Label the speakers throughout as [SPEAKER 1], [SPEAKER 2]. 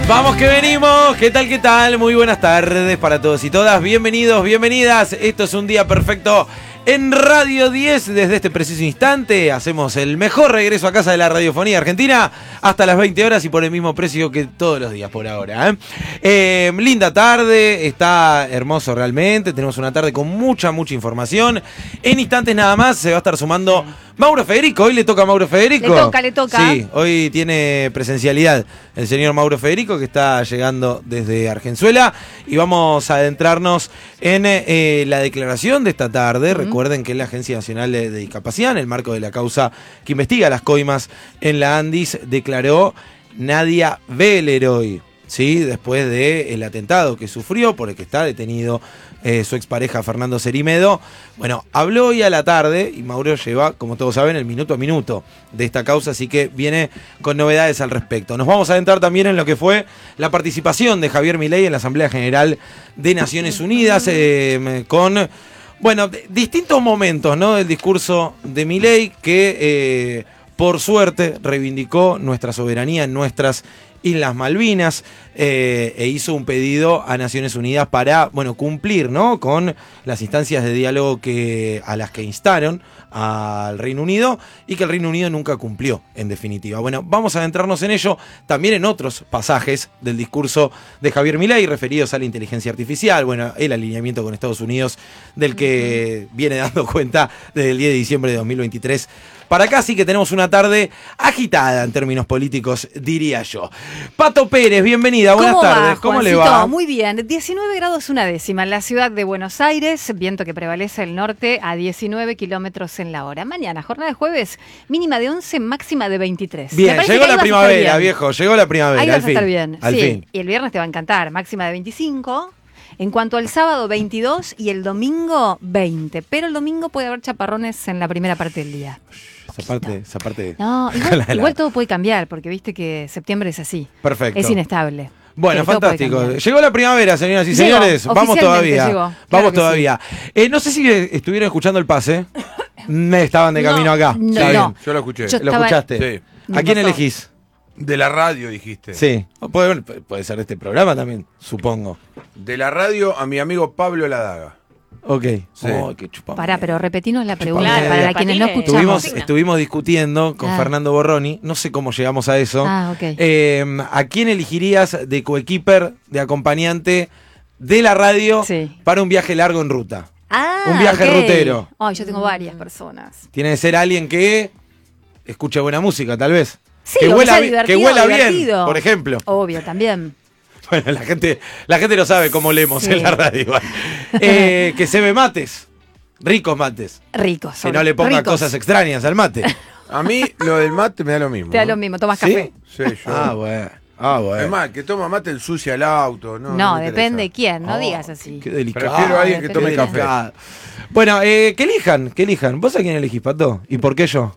[SPEAKER 1] Vamos que venimos, ¿qué tal, qué tal? Muy buenas tardes para todos y todas, bienvenidos, bienvenidas. Esto es un día perfecto en Radio 10. Desde este preciso instante hacemos el mejor regreso a casa de la radiofonía argentina hasta las 20 horas y por el mismo precio que todos los días por ahora. Linda tarde, está hermoso realmente, tenemos una tarde con mucha información. En instantes nada más se va a estar sumando Mauro Federico. Hoy le toca a Mauro Federico.
[SPEAKER 2] Le toca. Sí,
[SPEAKER 1] hoy tiene presencialidad el señor Mauro Federico, que está llegando desde Argenzuela, y vamos a adentrarnos en la declaración de esta tarde. Recuerden que la Agencia Nacional de Discapacidad, en el marco de la causa que investiga las coimas en la Andis, declaró Nadia Veleroy, ¿sí? Después del atentado que sufrió, por el que está detenido su expareja Fernando Cerimedo. Bueno, habló hoy a la tarde y Mauro lleva, como todos saben, el minuto a minuto de esta causa, así que viene con novedades al respecto. Nos vamos a adentrar también en lo que fue la participación de Javier Milei en la Asamblea General de Naciones Unidas, con, bueno, distintos momentos, ¿no?, del discurso de Milei, que por suerte reivindicó nuestra soberanía en nuestras Islas Malvinas, e hizo un pedido a Naciones Unidas para, bueno, cumplir, ¿no?, con las instancias de diálogo a las que instaron al Reino Unido y que el Reino Unido nunca cumplió, en definitiva. Bueno, vamos a adentrarnos en ello, también en otros pasajes del discurso de Javier Milei referidos a la inteligencia artificial, bueno, el alineamiento con Estados Unidos del que viene dando cuenta desde el 10 de diciembre de 2023 para acá. Sí que tenemos una tarde agitada en términos políticos, diría yo. Pato Pérez, bienvenida, buenas tardes. ¿Cómo le va?
[SPEAKER 2] Muy bien, 19 grados una décima en la ciudad de Buenos Aires, viento que prevalece el norte a 19 kilómetros en la hora. Mañana, jornada de jueves, mínima de 11, máxima de 23.
[SPEAKER 1] Bien, llegó la primavera, viejo, llegó la primavera.
[SPEAKER 2] Ahí vas a estar bien,
[SPEAKER 1] al fin.
[SPEAKER 2] Y el viernes te va a encantar, máxima de 25. En cuanto al sábado, 22 y el domingo, 20. Pero el domingo puede haber chaparrones en la primera parte del día.
[SPEAKER 1] Esa parte.
[SPEAKER 2] No, igual todo puede cambiar, porque viste que septiembre es así.
[SPEAKER 1] Perfecto.
[SPEAKER 2] Es inestable.
[SPEAKER 1] Bueno, fantástico. Llegó la primavera, señoras y señores. Vamos todavía. Vamos todavía. No sé si estuvieron escuchando el pase. Me estaban de camino acá.
[SPEAKER 3] No. Yo lo escuché.
[SPEAKER 1] ¿Lo escuchaste? Sí. ¿A quién elegís?
[SPEAKER 3] De la radio, dijiste.
[SPEAKER 1] Sí. Puede ser de este programa también, supongo.
[SPEAKER 3] De la radio a mi amigo Pablo Ladaga.
[SPEAKER 1] Ok.
[SPEAKER 3] Sí.
[SPEAKER 1] Oh, qué chupame.
[SPEAKER 2] Pará, pero repetinos la pregunta para
[SPEAKER 1] Chupame.
[SPEAKER 2] quienes no escuchamos.
[SPEAKER 1] Estuvimos discutiendo con Fernando Borroni, no sé cómo llegamos a eso.
[SPEAKER 2] Ok.
[SPEAKER 1] ¿A quién elegirías de coequiper, de acompañante de la radio para un viaje largo en ruta? Un viaje rutero.
[SPEAKER 2] Yo tengo varias personas.
[SPEAKER 1] Tiene que ser alguien que escuche buena música, tal vez.
[SPEAKER 2] Sí,
[SPEAKER 1] que huela
[SPEAKER 2] divertido.
[SPEAKER 1] bien, por ejemplo.
[SPEAKER 2] Obvio, también.
[SPEAKER 1] Bueno, la gente no sabe cómo leemos en la radio. Que se ve mates, ricos mates.
[SPEAKER 2] Ricos.
[SPEAKER 1] Que no le ponga cosas extrañas al mate.
[SPEAKER 3] A mí lo del mate me da lo mismo.
[SPEAKER 2] Te da lo mismo, tomas café.
[SPEAKER 3] Sí, yo.
[SPEAKER 1] Bueno.
[SPEAKER 3] Es más, que toma mate ensucia el auto.
[SPEAKER 2] No, depende de quién, no digas así.
[SPEAKER 1] Qué delicado.
[SPEAKER 3] Prefiero a alguien que tome café.
[SPEAKER 1] Bueno, que elijan. ¿Vos a quién elegís, Pato? ¿Y por qué yo?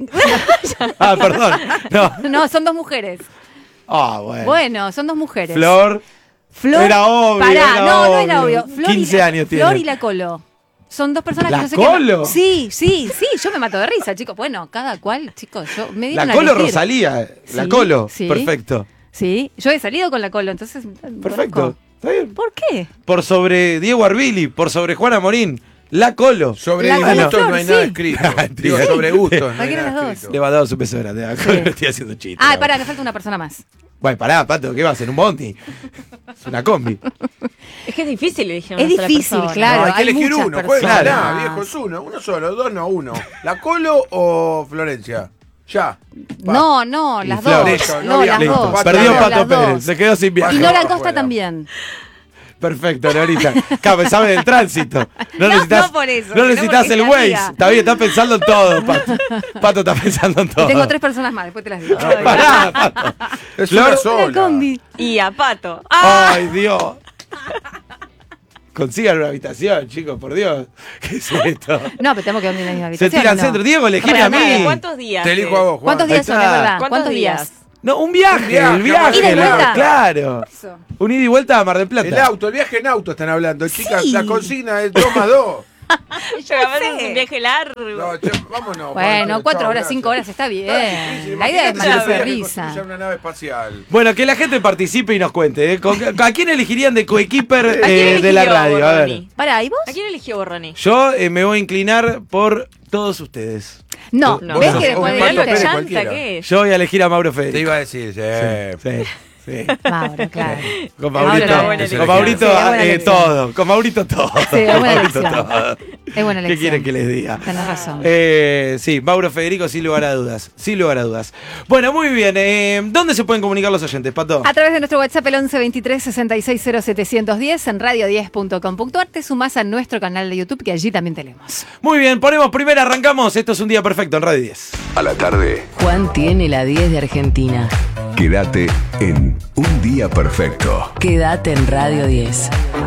[SPEAKER 1] Perdón.
[SPEAKER 2] No, son dos mujeres.
[SPEAKER 1] Bueno.
[SPEAKER 2] Bueno, son dos mujeres.
[SPEAKER 1] Flor. Era obvio.
[SPEAKER 2] Pará, no era obvio. Flor
[SPEAKER 1] 15 años tiene.
[SPEAKER 2] Flor y la Colo. Son dos personas que no sé qué.
[SPEAKER 1] ¿La Colo?
[SPEAKER 2] Sí, yo me mato de risa, chicos. Bueno, cada cual, chicos. Me dieron
[SPEAKER 1] La Colo
[SPEAKER 2] a elegir.
[SPEAKER 1] Rosalía. La Colo.
[SPEAKER 2] Sí.
[SPEAKER 1] Perfecto.
[SPEAKER 2] Sí, yo he salido con la Colo, entonces.
[SPEAKER 1] Perfecto. ¿Está bien?
[SPEAKER 2] ¿Por qué?
[SPEAKER 1] Por sobre Diego Arbili, por sobre Juana Morín. La Colo.
[SPEAKER 3] Sobre
[SPEAKER 2] La Colo
[SPEAKER 3] gustos
[SPEAKER 2] Flor,
[SPEAKER 3] no hay nada escrito. Digo,
[SPEAKER 1] Sí.
[SPEAKER 3] sobre gustos no hay
[SPEAKER 2] Cualquiera de
[SPEAKER 3] nada
[SPEAKER 2] las
[SPEAKER 3] escrito.
[SPEAKER 1] Le va a dar su peso grande. La Colo, estoy haciendo chiste.
[SPEAKER 2] Pará, me falta una persona más.
[SPEAKER 1] Bueno, pará, Pato, ¿qué vas? ¿En un bondi? Es una combi.
[SPEAKER 4] Es que es difícil elegir
[SPEAKER 2] Es
[SPEAKER 4] una sola
[SPEAKER 2] difícil,
[SPEAKER 4] persona.
[SPEAKER 2] claro.
[SPEAKER 3] No, hay que
[SPEAKER 2] hay
[SPEAKER 3] elegir
[SPEAKER 2] muchas
[SPEAKER 3] uno.
[SPEAKER 2] personas.
[SPEAKER 3] Puede ganar, viejo, es uno solo, dos no, uno. ¿La Colo o Florencia? Ya. Va.
[SPEAKER 2] No,
[SPEAKER 1] Y
[SPEAKER 2] las
[SPEAKER 1] Flor.
[SPEAKER 2] dos.
[SPEAKER 3] Listo,
[SPEAKER 2] No, las
[SPEAKER 3] listo.
[SPEAKER 2] dos.
[SPEAKER 1] Perdió
[SPEAKER 2] Las
[SPEAKER 1] Pato
[SPEAKER 2] dos.
[SPEAKER 1] Pérez, se quedó sin viaje.
[SPEAKER 2] Y Nora
[SPEAKER 3] Afuera.
[SPEAKER 2] Costa también.
[SPEAKER 1] Perfecto, Norita. Claro, sabe del tránsito. No
[SPEAKER 2] por eso,
[SPEAKER 1] No
[SPEAKER 2] sino
[SPEAKER 1] necesitas
[SPEAKER 2] porque
[SPEAKER 1] el
[SPEAKER 2] es mi
[SPEAKER 1] Waze.
[SPEAKER 2] amiga.
[SPEAKER 1] Está bien, estás pensando en todo, Pato. Pato está pensando en todo.
[SPEAKER 2] Tengo 3 personas más, después te las digo.
[SPEAKER 1] Pará, Pato.
[SPEAKER 3] Es
[SPEAKER 1] Flor.
[SPEAKER 3] una sola.
[SPEAKER 2] La combi.
[SPEAKER 4] Y a Pato.
[SPEAKER 1] Ay, Dios. Consigan una habitación, chicos, por Dios. ¿Qué es esto?
[SPEAKER 2] No, pero tenemos que dormir en la misma
[SPEAKER 1] Se
[SPEAKER 2] habitación.
[SPEAKER 1] tira al
[SPEAKER 2] ¿o no?
[SPEAKER 1] centro. Diego, elegime a
[SPEAKER 4] Nada,
[SPEAKER 1] mí.
[SPEAKER 4] ¿cuántos días?
[SPEAKER 3] Te elijo a vos, Juan.
[SPEAKER 2] ¿Cuántos días son,
[SPEAKER 1] Ahí
[SPEAKER 2] es
[SPEAKER 1] está.
[SPEAKER 2] verdad?
[SPEAKER 4] ¿Cuántos
[SPEAKER 2] ¿Cuántos días?
[SPEAKER 4] días?
[SPEAKER 1] No, un viaje.
[SPEAKER 3] Viaje,
[SPEAKER 1] El viaje.
[SPEAKER 2] ¿ida y vuelta?
[SPEAKER 1] Claro.
[SPEAKER 2] Eso.
[SPEAKER 1] Un ida y vuelta a Mar del Plata.
[SPEAKER 3] El auto, el viaje en auto están hablando. Chicas,
[SPEAKER 2] Sí.
[SPEAKER 3] la consigna es 2 más 2.
[SPEAKER 4] Yo capaz es un viaje largo.
[SPEAKER 3] No, vámonos.
[SPEAKER 2] Bueno, 4 horas, 5 horas está bien. La idea es matarse de risa.
[SPEAKER 3] Una nave espacial.
[SPEAKER 1] Bueno, que la gente participe y nos cuente. ¿A quién elegirían de coequiper
[SPEAKER 4] quién
[SPEAKER 1] de la
[SPEAKER 4] eligió
[SPEAKER 1] radio? A ver.
[SPEAKER 4] Borroni?
[SPEAKER 2] Pará, ¿y vos?
[SPEAKER 4] ¿A quién eligió Borroni?
[SPEAKER 1] Yo me voy a inclinar por todos ustedes.
[SPEAKER 2] No,
[SPEAKER 4] No.
[SPEAKER 2] ¿ves
[SPEAKER 3] No,
[SPEAKER 2] que
[SPEAKER 3] no,
[SPEAKER 2] después
[SPEAKER 3] un
[SPEAKER 2] de
[SPEAKER 3] Pato
[SPEAKER 4] ¿Lo
[SPEAKER 3] Pérez
[SPEAKER 2] irte?
[SPEAKER 4] chanta
[SPEAKER 3] cualquiera.
[SPEAKER 4] que es?
[SPEAKER 1] Yo voy a elegir a Mauro
[SPEAKER 3] Te
[SPEAKER 1] Federico.
[SPEAKER 3] iba a decir,
[SPEAKER 1] Sí.
[SPEAKER 2] Mauro, claro.
[SPEAKER 1] Con
[SPEAKER 4] Mauro,
[SPEAKER 1] Maurito,
[SPEAKER 4] buena
[SPEAKER 1] con Maurito
[SPEAKER 2] elección. Sí, buena elección.
[SPEAKER 1] todo. Con Maurito todo.
[SPEAKER 2] Sí, es
[SPEAKER 1] Con
[SPEAKER 2] buena
[SPEAKER 1] Maurito
[SPEAKER 2] elección.
[SPEAKER 1] todo.
[SPEAKER 2] Es buena
[SPEAKER 1] ¿Qué
[SPEAKER 2] elección.
[SPEAKER 1] quieren que les diga?
[SPEAKER 2] Tenés razón.
[SPEAKER 1] Sí, Mauro Federico, sin lugar a dudas. Sin lugar a dudas. Bueno, muy bien. ¿Dónde se pueden comunicar los oyentes, Pato?
[SPEAKER 2] A través de nuestro WhatsApp, el 11 23 66 0710, en radio10.com.ar. Te sumás a nuestro canal de YouTube, que allí también tenemos.
[SPEAKER 1] Muy bien, ponemos primero, arrancamos. Esto es un día perfecto en Radio 10.
[SPEAKER 5] A la tarde,
[SPEAKER 6] Juan tiene la 10 de Argentina.
[SPEAKER 5] quédate en Un Día Perfecto.
[SPEAKER 6] Quédate en Radio 10.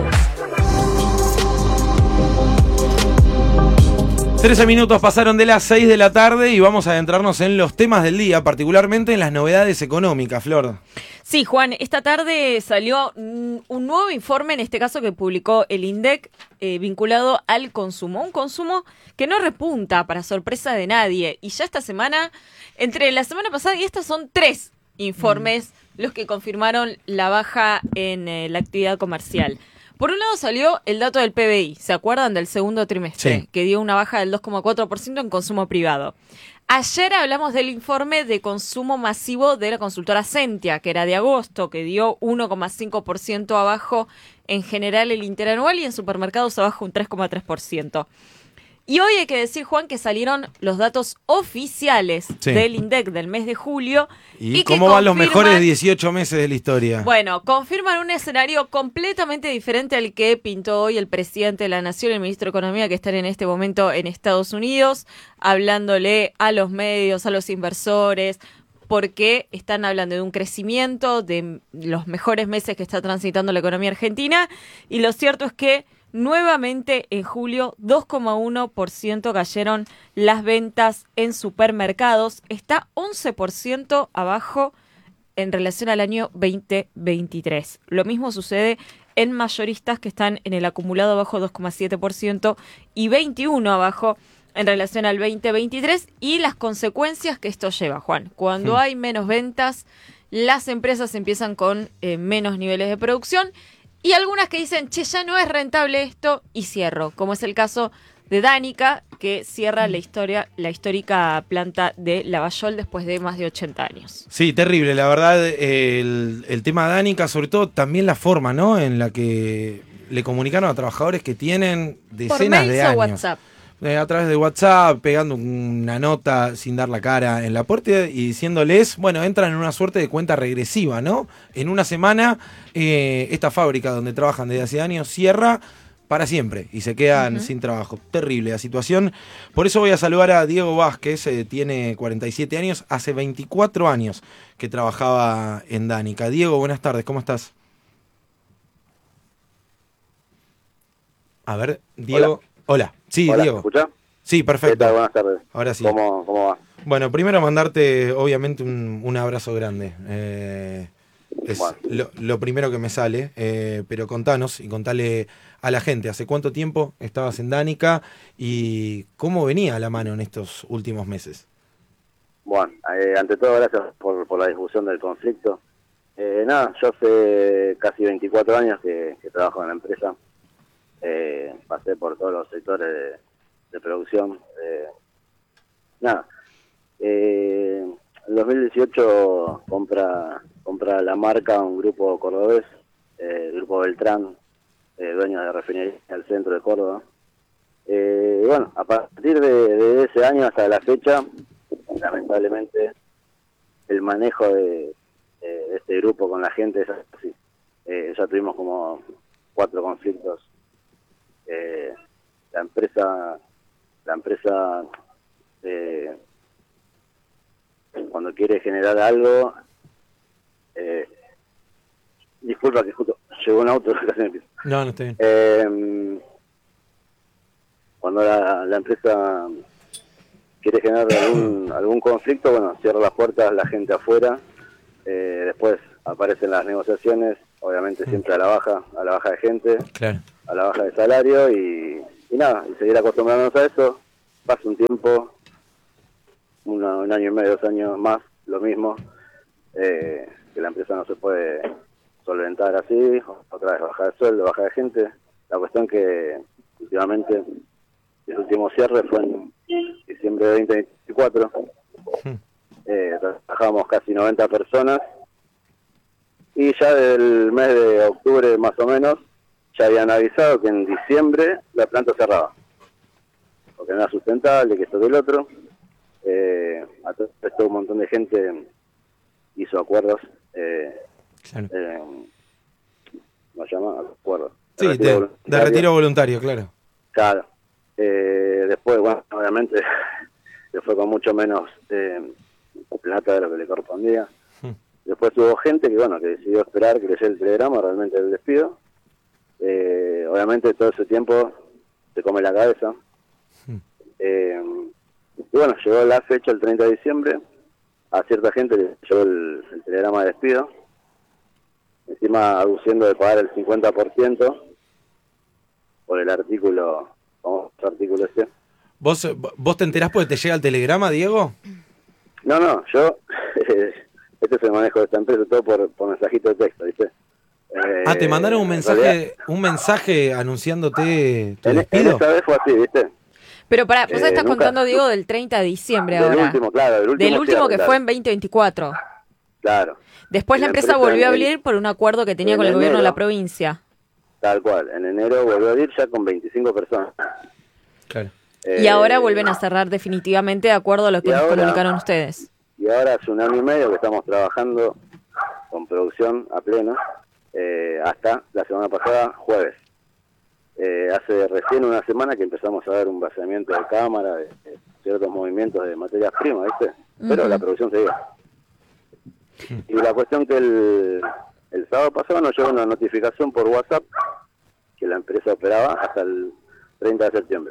[SPEAKER 1] 13 minutos pasaron de las 6 de la tarde y vamos a adentrarnos en los temas del día, particularmente en las novedades económicas, Flor.
[SPEAKER 4] Sí, Juan, esta tarde salió un nuevo informe, en este caso que publicó el INDEC, vinculado al consumo. Un consumo que no repunta, para sorpresa de nadie. Y ya esta semana, entre la semana pasada y esta, son 3 informes los que confirmaron la baja en la actividad comercial. Por un lado salió el dato del PBI, ¿se acuerdan? Del segundo trimestre,
[SPEAKER 1] Sí.
[SPEAKER 4] que dio una baja del 2,4% en consumo privado. Ayer hablamos del informe de consumo masivo de la consultora Sentia, que era de agosto, que dio 1,5% abajo en general el interanual y en supermercados abajo un 3,3%. Y hoy hay que decir, Juan, que salieron los datos oficiales
[SPEAKER 1] Sí.
[SPEAKER 4] del INDEC del mes de julio.
[SPEAKER 1] ¿Y
[SPEAKER 4] que
[SPEAKER 1] cómo van los
[SPEAKER 4] confirman-
[SPEAKER 1] mejores 18 meses de la historia?
[SPEAKER 4] Bueno, confirman un escenario completamente diferente al que pintó hoy el presidente de la Nación, el ministro de Economía, que están en este momento en Estados Unidos, hablándole a los medios, a los inversores, porque están hablando de un crecimiento, de los mejores meses que está transitando la economía argentina, y lo cierto es que nuevamente en julio 2,1% cayeron las ventas en supermercados, está 11% abajo en relación al año 2023. Lo mismo sucede en mayoristas, que están en el acumulado abajo 2,7% y 21% abajo en relación al 2023, y las consecuencias que esto lleva, Juan. Cuando hay menos ventas, las empresas empiezan con menos niveles de producción, y algunas que dicen, che, ya no es rentable esto, y cierro, como es el caso de Danica, que cierra la histórica planta de Lavallol después de más de 80 años.
[SPEAKER 1] Sí, terrible, la verdad, el tema Danica, sobre todo también la forma, ¿no?, en la que le comunicaron a trabajadores que tienen
[SPEAKER 4] ¿Por
[SPEAKER 1] decenas
[SPEAKER 4] mails
[SPEAKER 1] de
[SPEAKER 4] o
[SPEAKER 1] años.
[SPEAKER 4] WhatsApp?
[SPEAKER 1] A través de WhatsApp, pegando una nota sin dar la cara en la puerta y diciéndoles, bueno, entran en una suerte de cuenta regresiva, ¿no? En una semana, esta fábrica donde trabajan desde hace años cierra para siempre y se quedan sin trabajo. Terrible la situación. Por eso voy a saludar a Diego Vázquez, tiene 47 años, hace 24 años que trabajaba en Danica. Diego, buenas tardes, ¿cómo estás? A ver, Diego. Hola. Sí,
[SPEAKER 7] Hola,
[SPEAKER 1] Diego.
[SPEAKER 7] ¿me escuchás?
[SPEAKER 1] Sí,
[SPEAKER 7] ¿Qué
[SPEAKER 1] perfecto.
[SPEAKER 7] tal? Buenas tardes.
[SPEAKER 1] Ahora sí.
[SPEAKER 7] ¿Cómo va?
[SPEAKER 1] Bueno, primero mandarte, obviamente, un abrazo grande. Es
[SPEAKER 7] Bueno.
[SPEAKER 1] lo primero que me sale, pero contanos y contale a la gente, ¿hace cuánto tiempo estabas en Danica y cómo venía la mano en estos últimos meses?
[SPEAKER 7] Bueno, ante todo, gracias por la difusión del conflicto. Nada, yo hace casi 24 años que trabajo en la empresa. Pasé por todos los sectores de producción. En 2018 compra la marca un grupo cordobés, el grupo Beltrán, dueño de refinería del centro de Córdoba. Bueno, a partir de ese año hasta la fecha, lamentablemente, el manejo de este grupo con la gente es así. Ya tuvimos como 4 conflictos. La empresa cuando quiere generar algo, disculpa que justo llegó un auto, casi me piso.
[SPEAKER 1] No está bien.
[SPEAKER 7] Cuando la empresa quiere generar algún conflicto, bueno, cierra las puertas, la gente afuera, después aparecen las negociaciones, obviamente siempre a la baja de gente,
[SPEAKER 1] Claro.
[SPEAKER 7] a la baja de salario, y y nada, y seguir acostumbrándonos a eso. Pasa un tiempo, un año y medio, 2 años más, lo mismo, que la empresa no se puede solventar así, otra vez baja de sueldo, baja de gente. La cuestión que últimamente, el último cierre fue en diciembre de 2024, trabajamos casi 90 personas, y ya del mes de octubre más o menos, ya habían avisado que en diciembre la planta cerraba, porque no era sustentable, que esto que el otro. A todo esto un montón de gente hizo acuerdos,
[SPEAKER 1] Claro.
[SPEAKER 7] ¿cómo se llama? Acuerdos.
[SPEAKER 1] Sí, de retiro voluntario, claro.
[SPEAKER 7] Claro. Después, bueno, obviamente, se fue con mucho menos plata de lo que le correspondía. Después hubo gente que, bueno, que decidió esperar que le llegue el telegrama realmente del despido. Obviamente todo ese tiempo se come la cabeza. Y bueno, llegó la fecha, el 30 de diciembre, a cierta gente le llegó el telegrama de despido, encima aduciendo de pagar el 50% por el artículo, ¿cómo es el artículo ese?
[SPEAKER 1] ¿Vos te enterás porque te llega el telegrama, Diego?
[SPEAKER 7] No, yo, este es el manejo de esta empresa, todo por mensajito de texto, ¿viste?
[SPEAKER 1] Te mandaron un mensaje anunciándote tu despido.
[SPEAKER 7] En esta vez fue así, ¿viste?
[SPEAKER 4] Pero pará, vos estás contando, Diego, del 30 de diciembre ahora.
[SPEAKER 7] Último, claro, del último
[SPEAKER 4] que
[SPEAKER 7] cierre,
[SPEAKER 4] fue en 2024.
[SPEAKER 7] Claro.
[SPEAKER 4] Después la empresa volvió a abrir por un acuerdo que tenía con el gobierno de la provincia.
[SPEAKER 7] Tal cual, en enero volvió a abrir ya con 25 personas.
[SPEAKER 1] Claro.
[SPEAKER 4] Y ahora vuelven a cerrar definitivamente de acuerdo a lo que les comunicaron ustedes.
[SPEAKER 7] Y ahora hace 1 año y medio que estamos trabajando con producción a pleno, hasta la semana pasada, jueves. Hace recién 1 semana que empezamos a ver un vaciamiento de cámara, de ciertos movimientos de materias primas, ¿viste? Pero la producción seguía. Y la cuestión que el sábado pasado nos llegó una notificación por WhatsApp que la empresa operaba hasta el 30 de septiembre.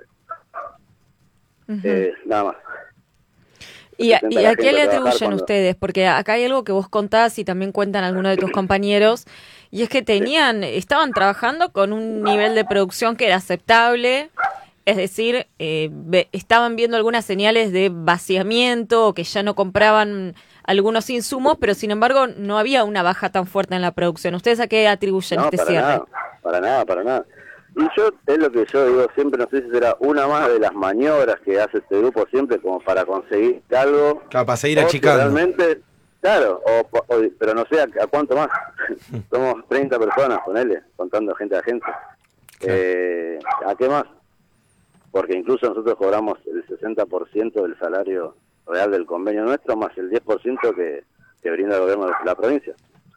[SPEAKER 7] Nada más.
[SPEAKER 4] ¿Y a qué le atribuyen ustedes? Porque acá hay algo que vos contás y también cuentan algunos de tus compañeros, y es que estaban trabajando con un nivel de producción que era aceptable, es decir, estaban viendo algunas señales de vaciamiento o que ya no compraban algunos insumos, pero sin embargo no había una baja tan fuerte en la producción. ¿Ustedes a qué atribuyen este cierre?
[SPEAKER 7] Para nada. Y es lo que yo digo siempre, no sé si será una más de las maniobras que hace este grupo siempre como para conseguir algo.
[SPEAKER 1] Claro, para seguir achicando.
[SPEAKER 7] Realmente, claro, pero no sé a cuánto más. Somos 30 personas, ponele, contando gente a gente. Claro. ¿A qué más? Porque incluso nosotros cobramos el 60% del salario real del convenio nuestro, más el 10% que brinda el gobierno de la provincia.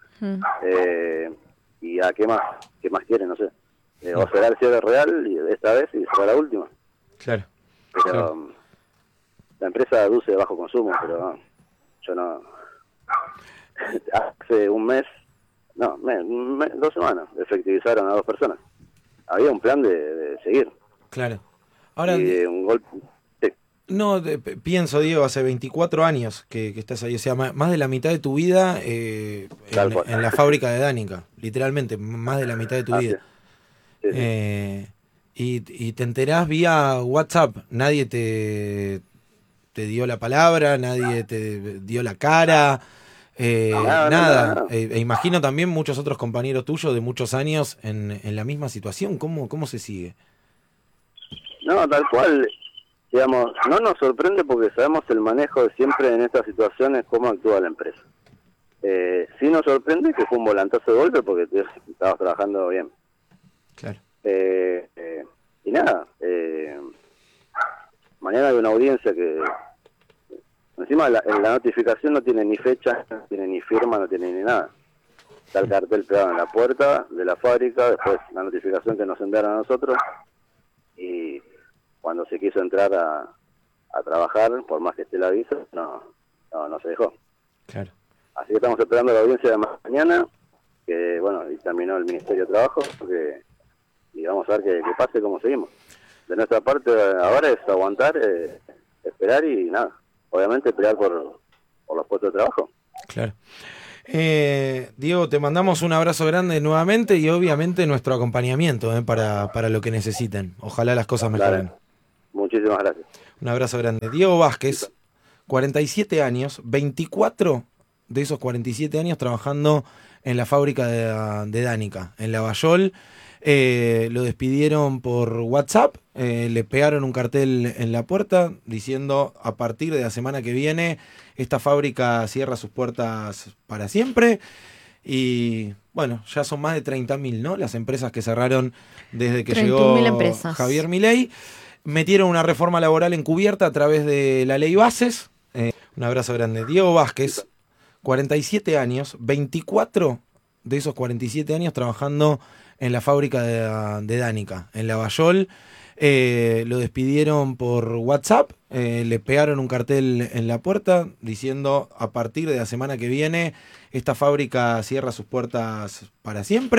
[SPEAKER 7] ¿Y a qué más? ¿Qué más quieren? No sé. O será el cierre real y esta vez y será la última.
[SPEAKER 1] Claro.
[SPEAKER 7] Pero
[SPEAKER 1] claro.
[SPEAKER 7] La empresa aduce de bajo consumo, pero yo no. Hace un mes, 2 semanas, efectivizaron a 2 personas. Había un plan de seguir.
[SPEAKER 1] Claro. Ahora,
[SPEAKER 7] y un golpe. Sí.
[SPEAKER 1] No, pienso, Diego, hace 24 años que estás ahí, o sea, más de la mitad de tu vida en la fábrica de Danica, literalmente, más de la mitad de tu vida.
[SPEAKER 7] Sí, sí.
[SPEAKER 1] Y te enterás vía WhatsApp, nadie te dio la palabra, nadie te dio la cara, nada.
[SPEAKER 7] No.
[SPEAKER 1] Imagino también muchos otros compañeros tuyos de muchos años en la misma situación. ¿Cómo se sigue?
[SPEAKER 7] No, tal cual, digamos, no nos sorprende porque sabemos el manejo de siempre en estas situaciones, cómo actúa la empresa. Sí nos sorprende que fue un volantazo de golpe porque estabas trabajando bien.
[SPEAKER 1] Claro.
[SPEAKER 7] Y nada, mañana hay una audiencia que encima la notificación no tiene ni fecha, no tiene ni firma, no tiene ni nada. Está el cartel pegado en la puerta de la fábrica, después la notificación que nos enviaron a nosotros, y cuando se quiso entrar a trabajar, por más que esté el aviso, no se dejó.
[SPEAKER 1] Claro.
[SPEAKER 7] Así que estamos esperando la audiencia de mañana, que bueno, terminó el Ministerio de Trabajo, y vamos a ver qué pase, cómo seguimos. De nuestra parte ahora es aguantar, esperar y nada, obviamente pelear por los puestos de trabajo.
[SPEAKER 1] Claro. Diego, te mandamos un abrazo grande nuevamente y obviamente nuestro acompañamiento para lo que necesiten. Ojalá las cosas mejoren.
[SPEAKER 7] Dale. Muchísimas gracias.
[SPEAKER 1] Un abrazo grande. Diego Vázquez, 47 años, 24 de esos 47 años trabajando en la fábrica de Danica, en Lavallol. Lo despidieron por WhatsApp, le pegaron un cartel en la puerta diciendo: a partir de la semana que viene esta fábrica cierra sus puertas para siempre. Y bueno, ya son más de 30.000, ¿no?, las empresas que cerraron desde que llegó Javier Milei. Metieron una reforma laboral encubierta a través de la ley Bases. Un abrazo grande. Diego Vázquez, 47 años, 24 de esos 47 años trabajando en la fábrica de Danica, en Lavallol. Lo despidieron por WhatsApp, le pegaron un cartel en la puerta diciendo: a partir de la semana que viene esta fábrica cierra sus puertas para siempre.